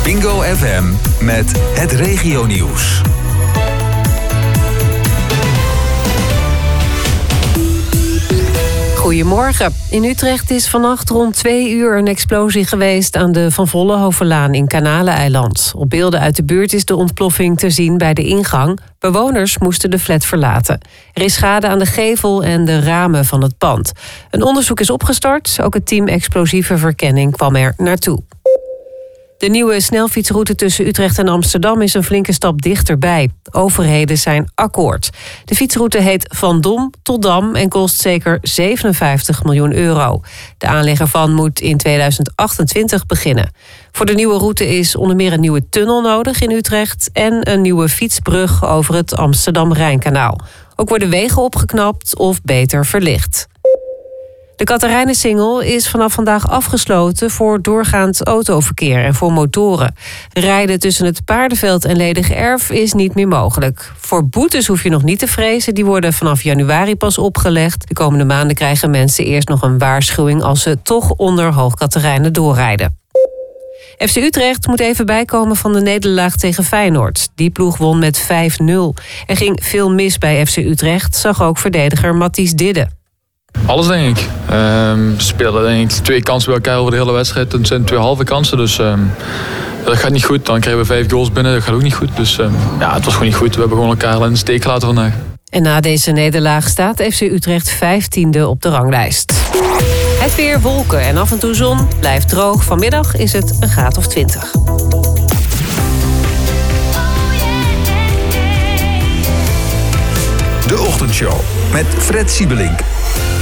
Bingo FM met het regionieuws. Goedemorgen. In Utrecht is vannacht rond 2 uur een explosie geweest aan de Van Vollenhovenlaan in Kanaleneiland. Op beelden uit de buurt is de ontploffing te zien bij de ingang. Bewoners moesten de flat verlaten. Er is schade aan de gevel en de ramen van het pand. Een onderzoek is opgestart. Ook het team explosieve verkenning kwam er naartoe. De nieuwe snelfietsroute tussen Utrecht en Amsterdam is een flinke stap dichterbij. Overheden zijn akkoord. De fietsroute heet Van Dom tot Dam en kost zeker 57 miljoen euro. De aanleg ervan moet in 2028 beginnen. Voor de nieuwe route is onder meer een nieuwe tunnel nodig in Utrecht en een nieuwe fietsbrug over het Amsterdam-Rijnkanaal. Ook worden wegen opgeknapt of beter verlicht. De Catharijnensingel is vanaf vandaag afgesloten voor doorgaand autoverkeer en voor motoren. Rijden tussen het Paardenveld en Ledig Erf is niet meer mogelijk. Voor boetes hoef je nog niet te vrezen, die worden vanaf januari pas opgelegd. De komende maanden krijgen mensen eerst nog een waarschuwing als ze toch onder Hoog Catharijnen doorrijden. FC Utrecht moet even bijkomen van de nederlaag tegen Feyenoord. Die ploeg won met 5-0. Er ging veel mis bij FC Utrecht, zag ook verdediger Matthijs Didde. Alles, denk ik. We spelen denk ik 2 kansen bij elkaar over de hele wedstrijd. Het zijn 2 halve kansen, dus dat gaat niet goed. Dan krijgen we 5 goals binnen, dat gaat ook niet goed. Dus het was gewoon niet goed. We hebben gewoon elkaar in de steek gelaten vandaag. En na deze nederlaag staat FC Utrecht 15e op de ranglijst. Het weer, wolken en af en toe zon. Blijft droog. Vanmiddag is het een graad of 20. De Ochtendshow met Fred Siebelink.